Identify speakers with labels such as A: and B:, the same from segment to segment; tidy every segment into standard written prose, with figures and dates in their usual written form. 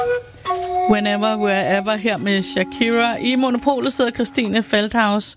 A: Whenever, Wherever her med Shakira. I Monopolet sidder Christine Feldhaus,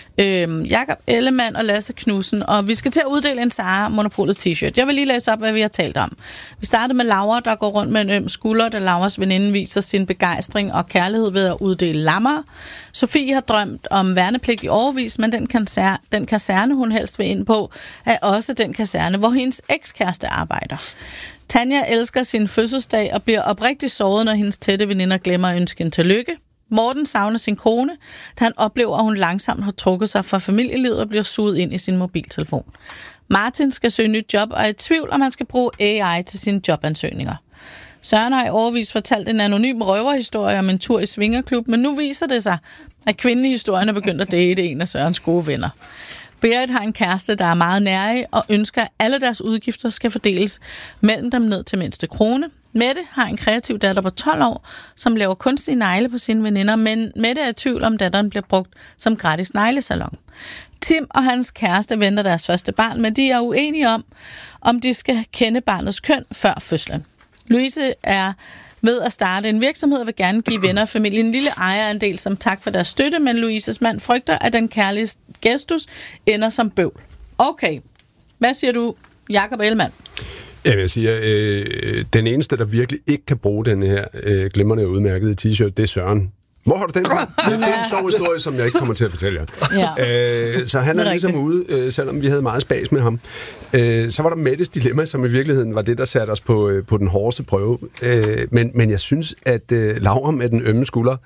A: Jakob Ellemann og Lasse Knudsen, og vi skal til at uddele en Zara Monopolet t-shirt. Jeg vil lige læse op, hvad vi har talt om. Vi startede med Laura, der går rundt med en øm skulder, da Lauras veninde viser sin begejstring og kærlighed ved at uddele lammer. Sofie har drømt om værnepligt i årevis, men den kaserne, hun helst vil ind på, er også den kaserne, hvor hendes ekskæreste arbejder. Tanja elsker sin fødselsdag og bliver oprigtigt såret, når hendes tætte veninder glemmer at ønske hende tillykke. Morten savner sin kone, da han oplever, at hun langsomt har trukket sig fra familielivet og bliver suget ind i sin mobiltelefon. Martin skal søge nyt job og er i tvivl, om han skal bruge AI til sine jobansøgninger. Søren har i årevis fortalt en anonym røverhistorie om en tur i svingerklub, men nu viser det sig, at kvinden i historien er begyndt at date en af Sørens gode venner. Berit har en kæreste, der er meget nærig og ønsker, at alle deres udgifter skal fordeles mellem dem ned til mindste krone. Mette har en kreativ datter på 12 år, som laver kunstige negle på sine veninder, men Mette er i tvivl om, datteren bliver brugt som gratis neglesalon. Tim og hans kæreste venter deres første barn, men de er uenige om de skal kende barnets køn før fødslen. Louise er ved at starte en virksomhed og vil gerne give venner og familien en lille ejerandel som tak for deres støtte, men Louises mand frygter, at den kærlige gestus ender som bøvl. Okay, hvad siger du, Jakob Ellemann?
B: Jeg siger, den eneste, der virkelig ikke kan bruge den her glimrende og udmærkede t-shirt, det er Søren. Hvor har du den fra? Det er en sjov historie, som jeg ikke kommer til at fortælle jer. Ja. Så han er ligesom ude, selvom vi havde meget spas med ham. Så var der Mettes dilemma, som i virkeligheden var det, der satte os på den hårdeste prøve. Men jeg synes, at Laura med den ømme skulder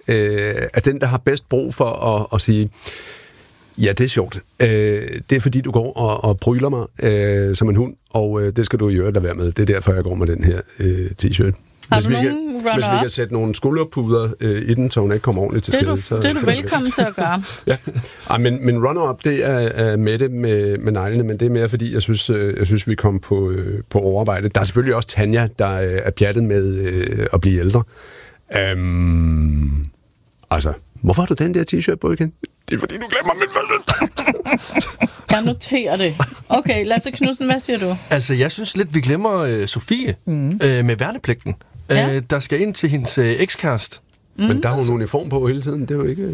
B: er den, der har bedst brug for at sige, ja, det er sjovt. Det er fordi, du går og bryler mig som en hund, og det skal du i øvrigt lade være med. Det er derfor, jeg går med den her t-shirt. Hvis vi kan sætte nogle skulderpuder i den, så hun ikke kommer ordentligt til skade.
A: Det er du velkommen til at gøre.
B: Ja. Men runner-up, det er Mette med neglene, men det er mere fordi, jeg synes vi kom på overarbejde. Der er selvfølgelig også Tanja, der er pjattet med at blive ældre. Altså, hvorfor har du den der t-shirt på igen? Det er fordi, du glemmer min fødselsdag.
A: Jeg noterer det. Okay, Lasse Knudsen, hvad siger du?
C: Altså, jeg synes lidt, vi glemmer Sofie med værnepligten. Ja. Der skal ind til hendes ekskæreste.
B: Men der har hun uniform på hele tiden, det er jo ikke...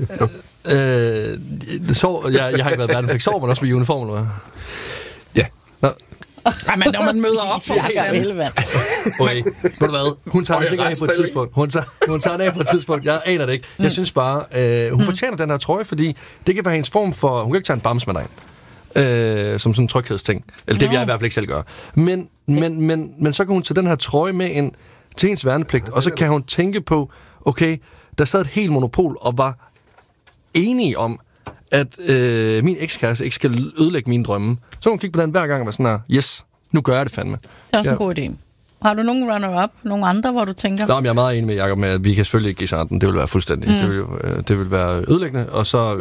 C: Jeg har ikke været værnepligt. Sover man også med uniform, eller hvad?
B: Ja.
A: Nej, men når man møder op til
C: okay, ved du hvad? Hun tager det sikkert af på et tidspunkt. Hun tager det af på et tidspunkt. Jeg aner det ikke. Jeg synes bare, hun fortjener den her trøje, fordi det kan være hendes form for... Hun kan ikke tage en bams med dig. Som sådan en tryghedsting. Eller det vil jeg i hvert fald ikke selv gøre. Men så kan hun tage den her trøje med ind til hendes værnepligt, og så kan hun tænke på, okay, der sad et helt monopol og var enige om, at min ekskæreste ikke skal ødelægge mine drømme. Så hun kigge på den hver gang og være sådan her, yes, nu gør jeg det fandme.
A: Det er også en god idé. Har du nogen runner-up? Nogle andre, hvor du tænker?
C: Nå, men jeg er meget enig med Jacob med, at vi kan selvfølgelig ikke give chancen. Det vil være fuldstændig. Det vil være ødelæggende. Og så,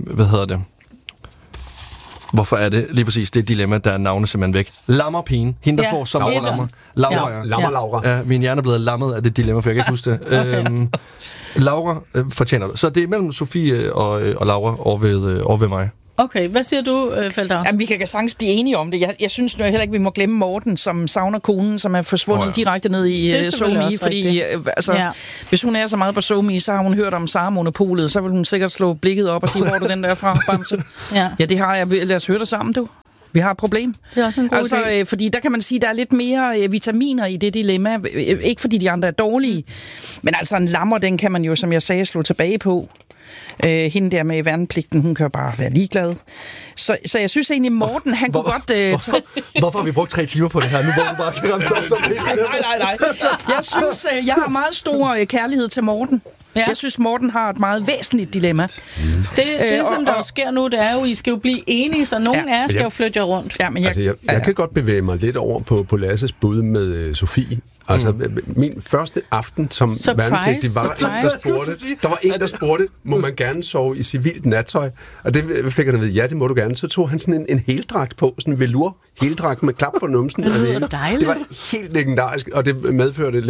C: hvorfor er det lige præcis det dilemma, der er navnet simpelthen væk? Lammerpigen. Hende, der får så meget lammer.
B: Laura.
C: Ja, min hjerne er blevet lammet af det dilemma, for jeg kan ikke huske det. Okay. Laura fortjener det. Så det er mellem Sofie og Laura over ved mig.
A: Okay, hvad siger du, Feldhaus?
D: Jamen, vi kan sagtens blive enige om det. Jeg synes nu heller ikke, vi må glemme Morten, som savner konen, som er forsvundet direkte ned i SoMe, fordi hvis hun er så meget på SoMe, så har hun hørt om Zara Monopolet, så vil hun sikkert slå blikket op og sige, hvor er du den der fra, Bamse? Ja, det har jeg. Lad os høre det sammen, du. Vi har et problem.
A: Det er også en god idé.
D: Fordi der kan man sige, at der er lidt mere vitaminer i det dilemma. Ikke fordi de andre er dårlige, men altså en lammer, den kan man jo, som jeg sagde, slå tilbage på. Hende der med værnepligten, hun kan jo bare være ligeglad. Så jeg synes egentlig, Morten, han kunne godt...
C: Hvorfor har vi brugt 3 timer på det her? Nu hvor du bare kan ramse op som
D: Nej. Jeg synes, jeg har meget stor kærlighed til Morten. Ja. Jeg synes, Morten har et meget væsentligt dilemma.
A: Det som der jo sker nu, det er jo, I skal jo blive enige, så nogen af jer skal jo flytte jer rundt.
B: Ja, men jeg kan godt bevæge mig lidt over på Lasses bud med Sofie. Altså, min første aften som værnepligtig var der var en, der spurgte, må man gerne sove i civilt nattøj? Og det fik jeg at vide, ja, det må du gerne. Så tog han sådan en heldragt på, sådan en velour heldragt med klap på numsen. Det var helt legendarisk, og det medførte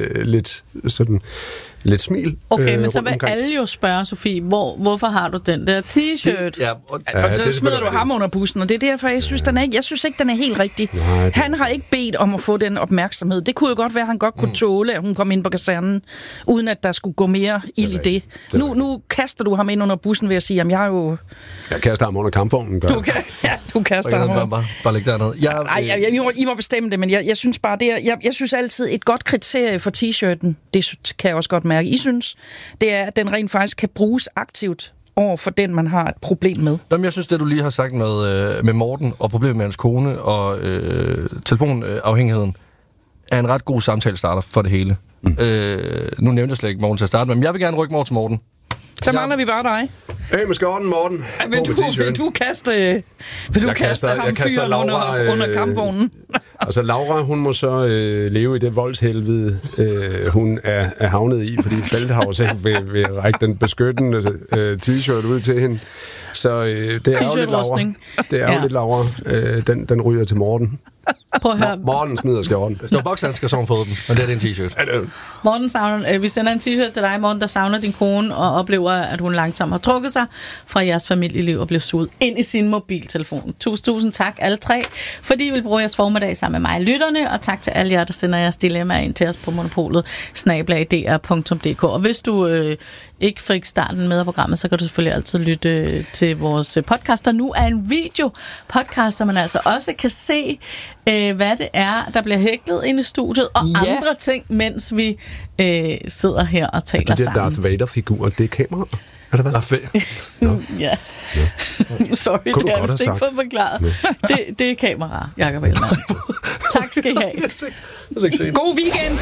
B: lidt smil.
A: Okay, men så vil alle jo spørge, Sofie, hvorfor har du den der t-shirt?
D: Og så smider du ham under bussen, og det er derfor, jeg synes ikke, den er helt rigtig. Han har ikke bedt om at få den opmærksomhed. Det kunne jo godt godt være, at han godt kunne tåle, at hun kom ind på kasernen, uden at der skulle gå mere ild i det. Nu kaster du ham ind under bussen ved at sige, at jeg
B: kaster ham under kampvognen, gør
D: du kaster ham.
C: Bare læg dernede.
D: I må bestemme det, men jeg synes bare, jeg synes altid, et godt kriterie for t-shirten, det kan jeg også godt mærke, I synes, det er, at den rent faktisk kan bruges aktivt over for den, man har et problem med.
C: Jamen, jeg synes, det du lige har sagt med Morten og problemet med hans kone og telefonafhængigheden, er en ret god samtale-starter for det hele. Nu nævnte jeg slet ikke Morten til at starte med, men jeg vil gerne rykke over til Morten.
D: Så mangler vi bare dig.
B: Hey, med skjorten, Morten.
D: Vil du kaste ham fyren under kampvognen?
B: Altså, Laura, hun må så leve i det voldshelvede, hun er havnet i, fordi Feldhaus ikke vil række den beskyttende t-shirt ud til hende. Så det er ærgerligt, Laura. Det er ærgerligt, Laura. Den ryger til Morten.
A: Prøv at høre.
B: Morten smider skjorten.
C: Hvis der var bokshandsker, så har hun fået den, og det er en t-shirt.
A: Morten savner, vi sender en t-shirt til dig, Morten, der savner din kone og oplever, at hun langsomt har trukket sig fra jeres familieliv og bliver suget ind i sin mobiltelefon. Tusind tak alle tre, fordi I vil bruge jeres formiddag sammen med mig, lytterne, og tak til alle jer, der sender jeres dilemmaer ind til os på monopolet@dr.dk. Og hvis du ikke fik starten med af programmet, så kan du selvfølgelig altid lytte til vores podcast, der nu er en video-podcast, så man altså også kan se, hvad det er, der bliver hæklet ind i studiet, og andre ting, mens vi sidder her og taler sammen.
B: De der Darth Vader-figurer, det er kamera. Er det hvad?
A: Ja. Sorry, det har jeg vist ikke fået forklaret. Det er kamera, Jakob Ellemann. Tak skal I have.
D: God weekend!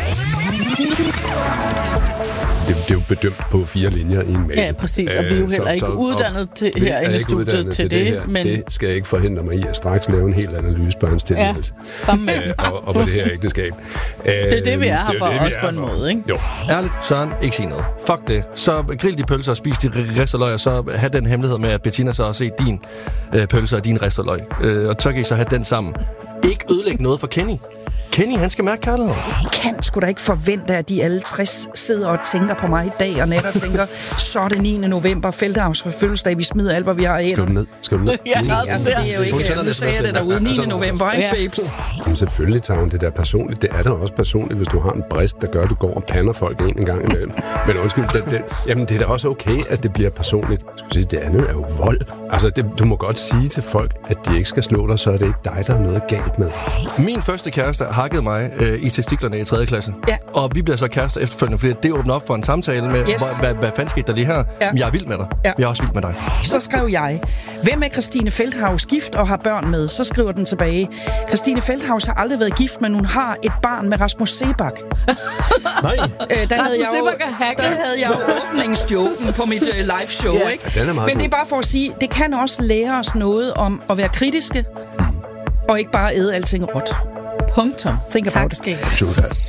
B: Det er jo bedømt på 4 linjer i en mail.
A: Ja, præcis, og vi er jo heller ikke uddannet til herinde i studiet til det.
B: Men det skal ikke forhindre mig i at straks lave en helt analyse på hans tilværelse. Og på det her ægteskab.
A: Det er det, vi er her for, også på en måde, ikke?
C: Jo. Ærligt, Søren, ikke sige noget. Fuck det. Så grill de pølser og spis de risteløg, og så have den hemmelighed med, at Bettina så har set din pølser og din risteløg. Og så kan I så have den sammen. Ikke ødelægge noget for Kenny. Kenny, han skal mærke kærlighed.
D: Kan sgu da ikke forvente, at de alle 60 sidder og tænker på mig i dag, og netter tænker, så er det 9. november, Feldhaus for fødselsdag, vi smider alt, hvad vi har æder.
B: Skal du ned?
A: Ja,
D: altså, det er jo ikke, nu sagde jeg det derude, 9. november, ikke, babes?
B: Jamen, selvfølgelig tager hun det der personligt. Det er da også personligt, hvis du har en brist, der gør, at du går og pander folk en gang imellem. Men undskyld, jamen, det er da også okay, at det bliver personligt. Det andet er jo vold. Altså, du må godt sige til folk, at de ikke skal slå dig, så er det ikke dig, der er noget galt med.
C: Min første kæreste hakkede mig i testiklerne i 3. klasse.
D: Ja.
C: Og vi bliver så kærester efterfølgende, fordi det åbner op for en samtale med, hvad fanden skete der lige her? Ja. Jeg er vild med dig. Ja. Jeg er også vild med dig.
D: Så skrev jeg, hvem er Christine Feldhaus gift og har børn med? Så skriver den tilbage, Christine Feldhaus har aldrig været gift, men hun har et barn med Rasmus Seebach.
C: Nej.
D: Der havde jeg jo åbningsjoken på mit live show, ikke?
B: Ja,
D: men det er bare for at sige, det kan også lære os noget om at være kritiske, og ikke bare æde alting råt.
A: Punktum.
D: Tak skal I have.